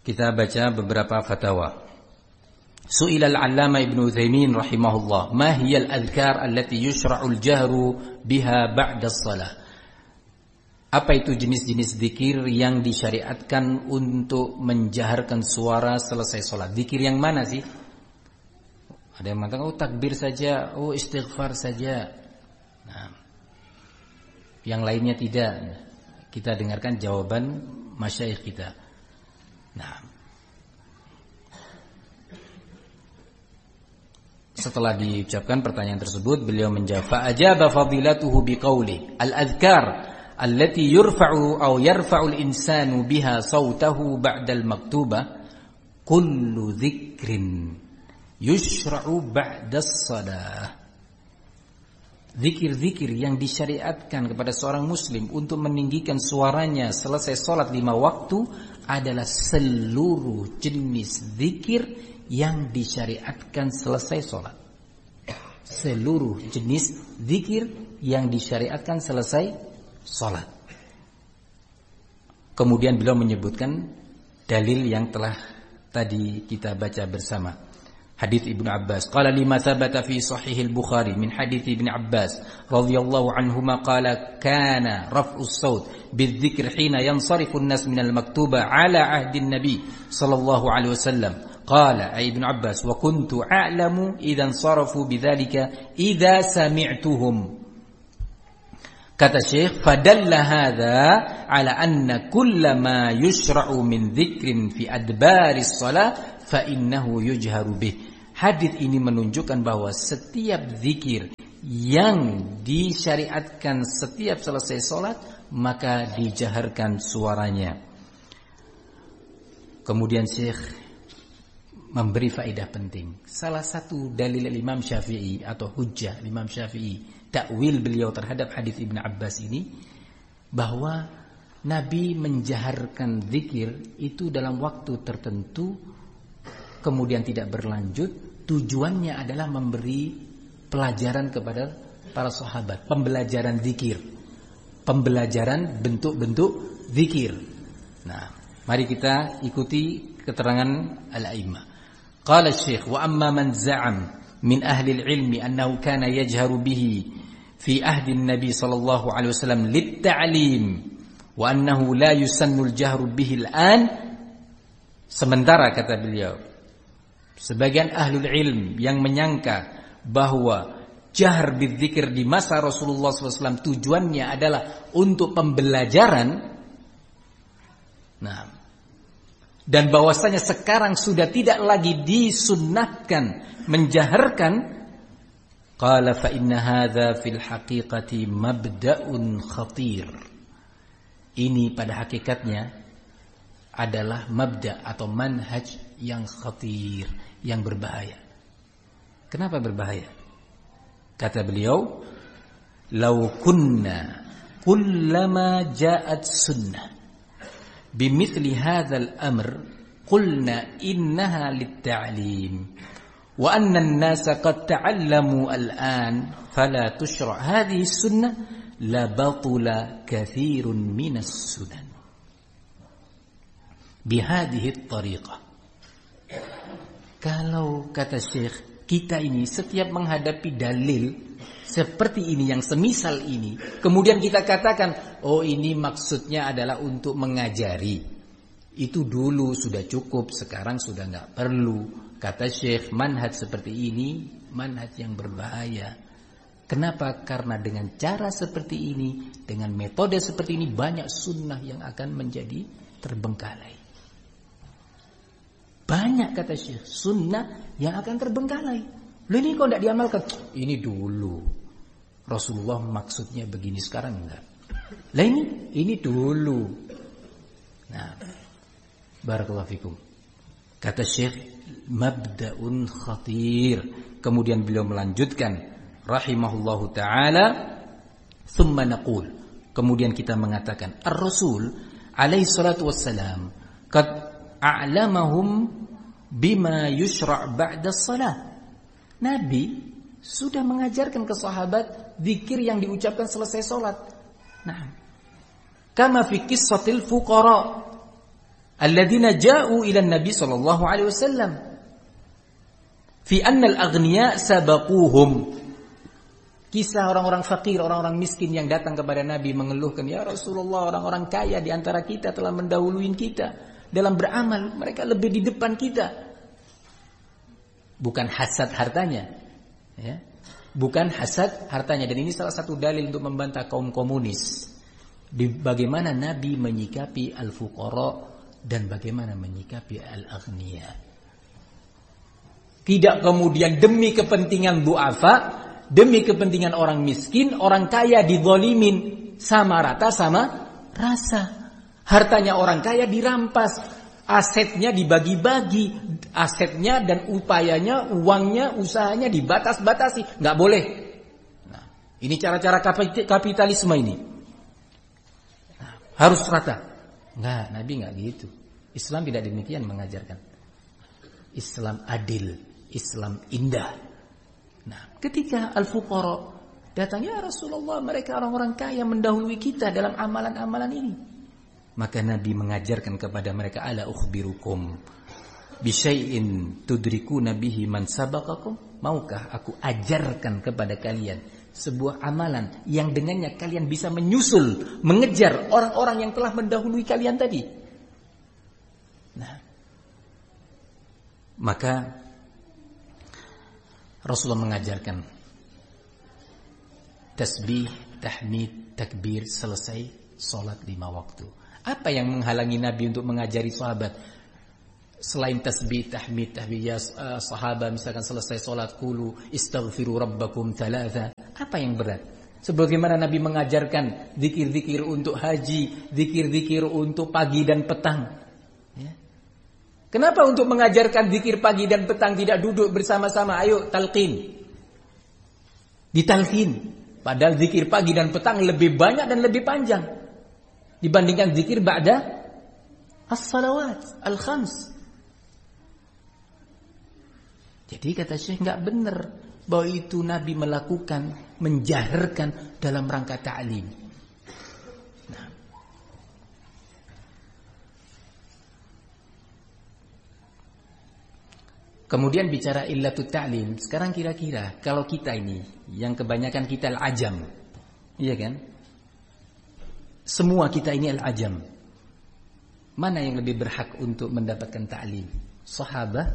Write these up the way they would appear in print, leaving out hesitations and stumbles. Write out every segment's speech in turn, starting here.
Kita baca beberapa fatwa. Su'ila al-'Allamah Ibnu Utsaimin rahimahullah, ma hiya al-adhkar allati yushra'u al-jahru biha ba'da as-shalah? Apa itu jenis-jenis zikir yang disyariatkan untuk menjaharkan suara selesai salat? Zikir yang mana sih? Ada yang mengatakan takbir saja, istighfar saja. Nah, yang lainnya tidak. Kita dengarkan jawaban masyayikh kita. Nah, setelah diucapkan pertanyaan tersebut, beliau menjawab, fa'ajaba fadilatuhu biqauli al-adhkar allati yurfa'u aw yarfa'u al-insanu biha sawtahu ba'da al-maktubah kullu dzikrin yushra'u ba'da as-shalah. Zikir-zikir yang disyariatkan kepada seorang muslim untuk meninggikan suaranya selesai salat 5 waktu adalah seluruh jenis zikir yang disyariatkan selesai sholat. Seluruh jenis zikir yang disyariatkan selesai sholat. Kemudian beliau menyebutkan dalil yang telah tadi kita baca bersama. Hadits Ibnu Abbas. Qala lima thabata fi sahih al-Bukhari min hadits Ibnu Abbas radhiyallahu anhuma qala kana raf'us saut bidzikr hina yansarifu an-nas min al-maktuba ala ahdi an-nabi sallallahu alaihi wasallam. Qala ay Ibnu Abbas wa kuntu a'lamu idza sarafu bidzalika idza sami'tuhum. Kata Syekh, fadalla hadza ala anna kullama yushra'u min dzikrin fi adbaris shalah fa innahu yujharu bih. Hadits ini menunjukkan bahwa setiap zikir yang disyariatkan setiap selesai salat maka dijaharkan suaranya. Kemudian Syekh memberi faedah penting. Salah satu dalil Imam Syafi'i atau hujjah Imam Syafi'i, takwil beliau terhadap hadis Ibnu Abbas ini, bahwa Nabi menjaharkan zikir itu dalam waktu tertentu kemudian tidak berlanjut. Tujuannya adalah memberi pelajaran kepada para sahabat, pembelajaran zikir, pembelajaran bentuk-bentuk zikir. Nah, mari kita ikuti keterangan al-a'immah. Qala Syekh, wa amma man za'am min ahli al-ilmi annahu kana yajharu bihi fi ahdi an-nabi sallallahu alaihi wasallam lit-ta'lim wa annahu la yusannu al-jahru bihi al-an. Sementara kata beliau, sebagian ahlul ilm yang menyangka bahwa jahr bidzikir di masa Rasulullah SAW tujuannya adalah untuk pembelajaran. Nah, dan bahwasanya sekarang sudah tidak lagi disunnahkan menjaharkan. Qala fa inna hadza fil haqiqati mabda'un khatir. Ini pada hakikatnya adalah mabda' atau manhaj yang khatir, yang berbahaya. Kenapa berbahaya? Kata beliau, "Law kunna kullama ja'at sunnah bimithli hadzal amr qulna innaha lit-ta'lim wa anna an-nasa qad ta'allamu al-an fala tushra' hadhihi as-sunnah la batula katsirun minas sunan bihadhihi at-tariqah." Kalau kata Syekh, kita ini setiap menghadapi dalil seperti ini yang semisal ini, kemudian kita katakan, oh ini maksudnya adalah untuk mengajari, itu dulu sudah cukup, sekarang sudah enggak perlu. Kata Syekh, manhaj seperti ini manhaj yang berbahaya. Kenapa? Karena dengan cara seperti ini, dengan metode seperti ini, banyak sunnah yang akan menjadi terbengkalai. Banyak kata Syekh sunnah yang akan terbengkalai. Loh ini kok tidak diamalkan? Ini dulu Rasulullah maksudnya begini, sekarang enggak. Lah ini dulu. Nah, barakallahu fikum. Kata Syekh, mabda'un khatir. Kemudian beliau melanjutkan rahimahullahu taala, thumma naqul. Kemudian kita mengatakan, ar-Rasul alaihi salatu wassalam qad a'lamahum bima yushra' ba'da shalah. Nabi sudah mengajarkan ke sahabat zikir yang diucapkan selesai salat. Nah, kama fi qissatil fuqara. alladzina ja'u ila Nabi sallallahu alaihi wasallam fi anna al-aghniya sabaquhum. Kisah orang-orang fakir, orang-orang miskin yang datang kepada Nabi mengeluhkan, ya Rasulullah, orang-orang kaya di antara kita telah mendahului kita dalam beramal, mereka lebih di depan kita. Bukan hasad hartanya, ya. Bukan hasad hartanya. Dan ini salah satu dalil untuk membantah kaum komunis di bagaimana Nabi menyikapi al-fuqara dan bagaimana menyikapi al-aghniya. Tidak kemudian demi kepentingan du'afa, demi kepentingan orang miskin, orang kaya dizalimin sama rata sama rasa. Hartanya orang kaya dirampas, asetnya dibagi-bagi, asetnya dan upayanya, uangnya, usahanya dibatas-batasi, nggak boleh. Nah, ini cara-cara kapitalisme ini. Nah, harus rata. Nggak, Nabi nggak gitu. Islam tidak demikian mengajarkan. Islam adil, Islam indah. Nah, ketika al-fuqara datang, ya Rasulullah, mereka orang-orang kaya mendahului kita dalam amalan-amalan ini. Maka Nabi mengajarkan kepada mereka, ala ukhbirukum bisyai'in tudrikuna bihi man sabaqakum. Maukah aku ajarkan kepada kalian sebuah amalan yang dengannya kalian bisa menyusul, mengejar orang-orang yang telah mendahului kalian tadi. Nah, maka Rasulullah mengajarkan tasbih, tahmid, takbir selesai salat 5 waktu. Apa yang menghalangi Nabi untuk mengajari sahabat selain tasbih, tahmid, ya sahabat misalkan selesai salat qulu istaghfiru rabbakum 3. Apa yang berat? Sebagaimana Nabi mengajarkan zikir-zikir untuk haji, zikir-zikir untuk pagi dan petang. Kenapa untuk mengajarkan zikir pagi dan petang tidak duduk bersama-sama? Ayo talqin. Ditalqin. Padahal zikir pagi dan petang lebih banyak dan lebih panjang dibandingkan zikir ba'da as-salawat al-khams. Jadi kata Syekh, enggak benar bahwa itu Nabi melakukan, menjaharkan dalam rangka ta'lim. Kemudian bicara illatut ta'lim. Sekarang kira-kira kalau kita ini, yang kebanyakan kita al-ajam, iya kan? Semua kita ini al-ajam. Mana yang lebih berhak untuk mendapatkan ta'lim? Sahabat,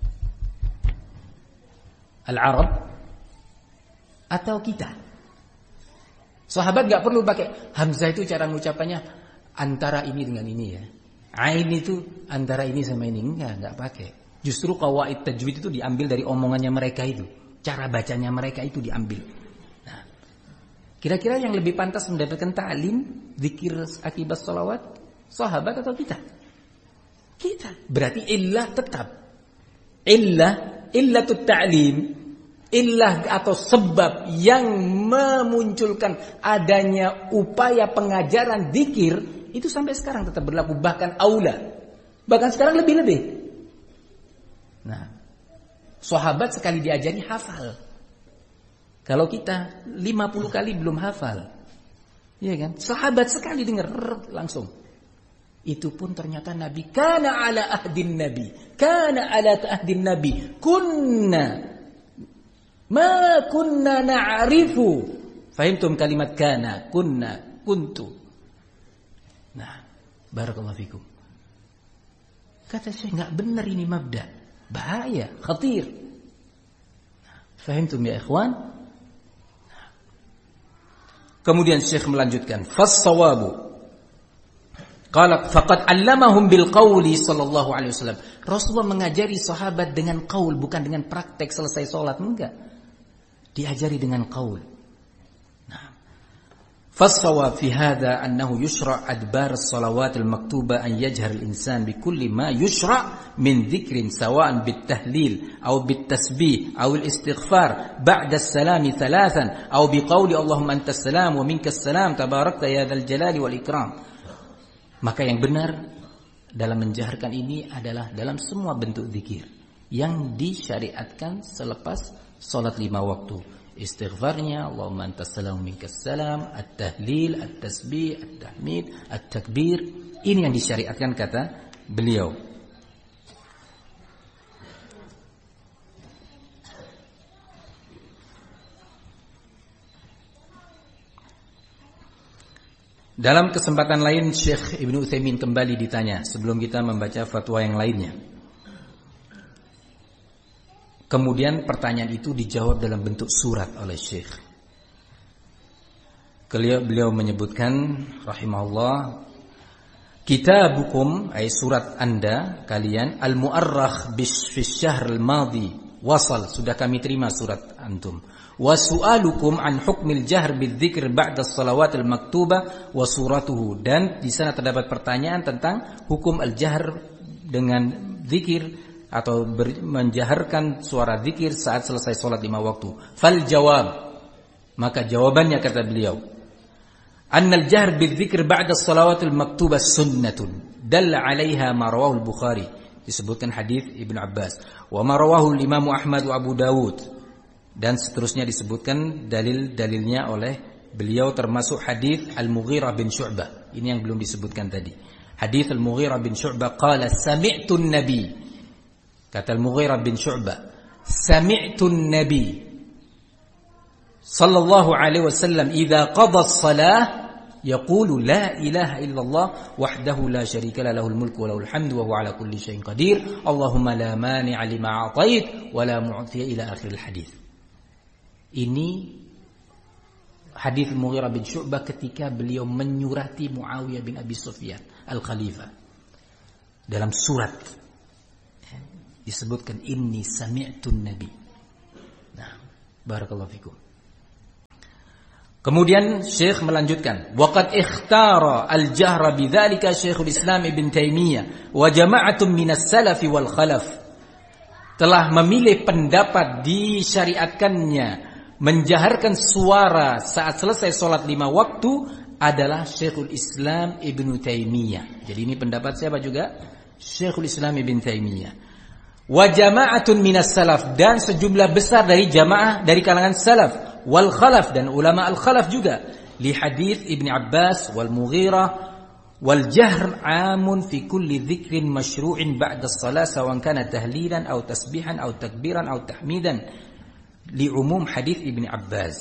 al-Arab, atau kita? Sahabat gak perlu pakai Hamzah, itu cara mengucapannya antara ini dengan ini ya. Ain itu antara ini sama ini, enggak pakai. Justru qawaid tajwid itu diambil dari omongannya mereka itu. Cara bacanya mereka itu diambil. Nah, kira-kira yang lebih pantas mendapatkan ta'lim, zikir akibat salawat, sahabat atau kita? Kita. Berarti illah tetap. Illatut ta'lim, illah atau sebab yang memunculkan adanya upaya pengajaran zikir, itu sampai sekarang tetap berlaku, bahkan aula. Bahkan sekarang lebih-lebih. Nah, sahabat sekali diajari hafal. Kalau kita 50 kali belum hafal, iya kan? Sahabat sekali dengar langsung. Itu pun ternyata Nabi kana ala ahdin Nabi, kana ala ahdin Nabi, kunna ma kunna na'rifu. Fahimtum kalimat kana, kunna, kuntu. Nah, barakallahu fikum. Kata saya enggak benar ini mabda. Bahaya, khatir. Fahimtum ya ikhwan? Kemudian Syekh melanjutkan, fas-sawabu qala faqad allamahum bil qauli sallallahu alaihi wasallam. Rasulullah mengajari sahabat dengan qaul, bukan dengan praktek selesai salat, enggak. Diajari dengan qaul. فالصواب في هذا أنه يشرع أدبار الصلوات المكتوبة أن يجهر الإنسان بكل ما يشرع من ذكر سواء بالتهليل أو بالتسبيح أو الاستغفار بعد السلام 3 أو بقول اللهم أنت السلام ومنك السلام تباركت يا ذا الجلال والإكرام. Maka yang benar dalam menjaharkan ini adalah dalam semua bentuk zikir yang disyariatkan selepas salat 5 waktu. Istighfarnya, Allahumma antas salam minkas salam, at-tahlil, at-tasbih, at-tahmid, at-takbir. Ini yang disyariatkan kata beliau. Dalam kesempatan lain Syekh Ibnu Utsaimin kembali ditanya sebelum kita membaca fatwa yang lainnya. Kemudian pertanyaan itu dijawab dalam bentuk surat oleh Syekh. Beliau menyebutkan rahimahullah, kitabukum ay surat Anda kalian al-mu'arrakh fi syahr al-madi wasal, sudah kami terima surat antum. Wa su'alukum an hukmil jahr bidzikr ba'da as-salawat al-maktubah wa suratuhu, dan di sana terdapat pertanyaan tentang hukum al-jahr dengan zikir atau menjaharkan suara zikir saat selesai salat 5 waktu. Fal jawab, maka jawabannya kata beliau, annal jahr bidzikr ba'da as-salawat al-maktubah sunnatun dalla 'alaiha ma rawahu al-Bukhari, disebutkan hadis Ibnu Abbas, wa ma rawahu al-Imam Ahmad wa Abu Dawud, dan seterusnya disebutkan dalil-dalilnya oleh beliau, termasuk hadis Al-Mughirah bin Syu'bah. Ini yang belum disebutkan tadi. Hadis Al-Mughirah bin Syu'bah qala sami'tu an-nabi, kata Al-Mughirah bin Syu'bah, sami'tu an-nabi sallallahu alaihi wasallam idza qada as-salah yaqulu la ilaha illallah wahdahu la syarika la lahul mulku wa lahul hamdu wa huwa ala kulli syai'in qadir Allahumma la mani'a lima a'tait wa la mu'tiya ila akhiril hadis. Ini hadis Mughirah bin Syu'bah ketika beliau menyurati Muawiyah bin Abi Sufyan al-Khalifah. Dalam surat disebutkan inni sami'tun nabi. Nah, barakallahu fikum. Kemudian Syekh melanjutkan, waqad ikhtara al-jahra bidzalika Syekhul Islam Ibn Taimiyah wa jama'atun minas salaf wal khalaf. Telah memilih pendapat disyariatkannya menjaharkan suara saat selesai sholat 5 waktu adalah Syekhul Islam Ibn Taimiyah. Jadi ini pendapat siapa juga? Syekhul Islam Ibn Taimiyah. Wa jama'atun minas salaf, dan sejumlah besar dari jamaah dari kalangan salaf, wal khalaf, dan ulama al khalaf juga, li hadits Ibn Abbas wal Mughirah wal jahr amun fi kulli dzikrin masyru'in ba'da as-salah sawan kana tahlilan aw tasbihan aw takbiran aw tahmidan li umum hadits Ibn Abbas.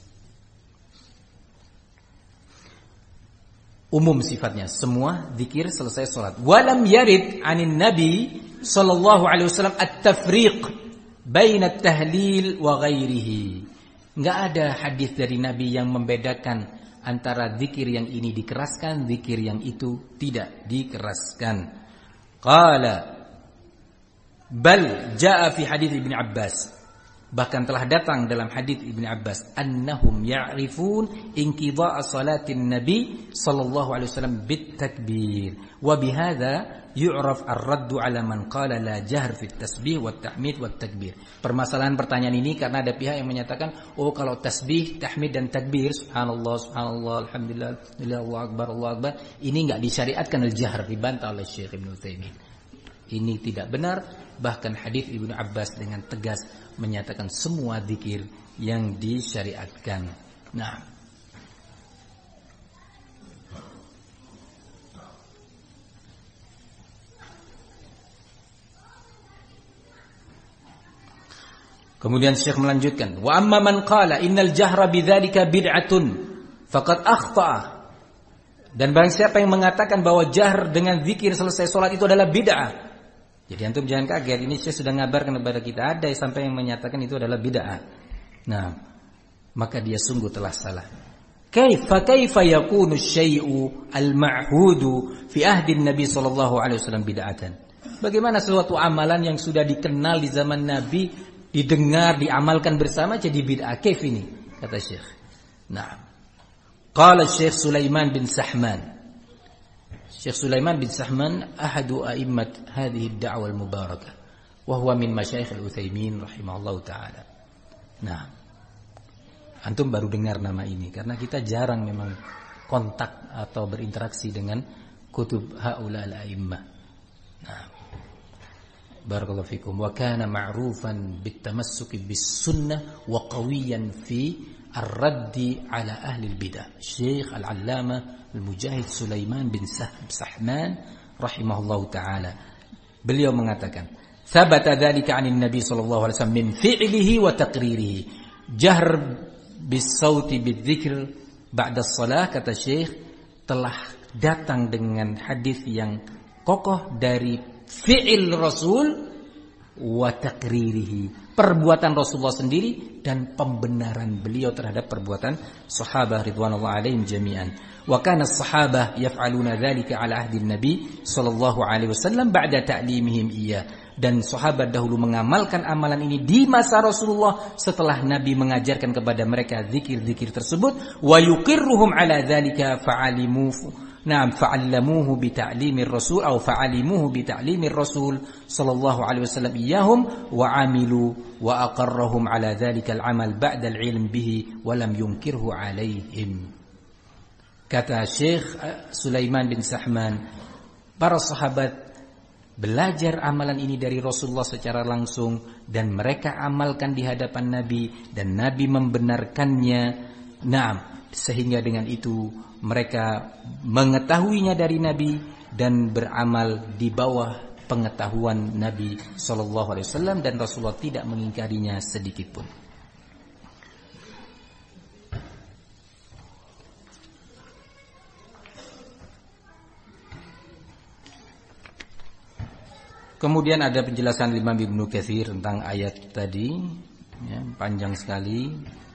Umum sifatnya, semua zikir selesai salat. Walam yarid 'anin nabi sallallahu alaihi wasallam at-tafriq baina at-tahlil wa ghairihi. Enggak ada hadis dari Nabi yang membedakan antara zikir yang ini dikeraskan, zikir yang itu tidak dikeraskan. Qala bal jaa fi hadits Ibn Abbas, bahkan telah datang dalam hadits Ibn Abbas, annahum ya'rifun inqidha'a salatin nabi sallallahu alaihi wasallam bit takbir wa bihadza yu'raf ar-raddu 'ala man qala la jahr fit tasbih wat tahmid wat takbir. Permasalahan pertanyaan ini karena ada pihak yang menyatakan, oh kalau tasbih, tahmid dan takbir, subhanallah subhanallah alhamdulillah Allahu akbar ini enggak disyariatkan al-jahr, dibantah oleh Syekh Ibnu Utsaimin. Ini tidak benar. Bahkan hadis Ibnu Abbas dengan tegas menyatakan semua zikir yang disyariatkan. Nah, kemudian Syekh melanjutkan, wa amma man qala innal jahra bidzalika bid'atun faqad akhta'a, dan barang siapa yang mengatakan bahwa jahr dengan zikir selesai salat itu adalah bid'ah. Jadi antum jangan kaget, ini saya sudah ngabarkan kepada kita, ada sampai yang menyatakan itu adalah bid'ah. Nah, maka dia sungguh telah salah. Kaifa yakunu syai'u al-ma'hudu fi ahdi Nabi sallallahu alaihi wasallam bid'atan? Bagaimana suatu amalan yang sudah dikenal di zaman Nabi, didengar, diamalkan bersama jadi bid'ah? Kaif ini? Kata Syekh. Nah, qala Syekh Sulaiman bin Sahman. Syekh Sulaiman bin Sahman ahadu a'immat hadhihi ad-da'wah al-mubarakah wa huwa min masyayikh al-Utsaimin rahimahullahu taala. Nah, antum baru dengar nama ini karena kita jarang memang kontak atau berinteraksi dengan kutub haula al-a'immah. Nah, barakallahu fikum. Wa kana ma'rufan bit-tamassuki bis-sunnah wa qawiyan fi ar-raddi ala ahli al-bidah. Syekh al-Allamah Al-Mujahid Sulaiman bin Sahman rahimahullahu taala. Beliau mengatakan, "Tsabata dzalika 'anil Nabi sallallahu alaihi wasallam min fi'lihi wa taqririhi." Jahr bis-sauti bidzikr ba'da shalah, kata Syekh, telah datang dengan hadis yang kokoh dari fi'il Rasul wa taqririhi, perbuatan Rasulullah sendiri dan pembenaran beliau terhadap perbuatan sahabat ridwanullah alaihim jami'an. Wa kana as-sahabah yaf'aluna dzalika 'ala ahdi an-nabi sallallahu alaihi wasallam ba'da ta'limihim iya. Dan sahabat dahulu mengamalkan amalan ini di masa Rasulullah setelah Nabi mengajarkan kepada mereka zikir-zikir tersebut. Wa yuqirruhum 'ala dzalika fa'allamuhu bi ta'limir rasul atau fa'alimuhu bi ta'limir rasul sallallahu alaihi wasallam iyyahum wa 'amilu wa aqarrahum 'ala dzalika al-'amal ba'da al-'ilm bihi wa lam yunkirhu 'alaihim. Kata Syekh Sulaiman bin Sahman, para sahabat belajar amalan ini dari Rasulullah secara langsung dan mereka amalkan di hadapan Nabi dan Nabi membenarkannya. Naam, sehingga dengan itu mereka mengetahuinya dari Nabi dan beramal di bawah pengetahuan Nabi sallallahu alaihi wasallam dan Rasulullah tidak mengingkarinya sedikit pun. Kemudian ada penjelasan Imam Ibnu Katsir tentang ayat tadi, ya, panjang sekali.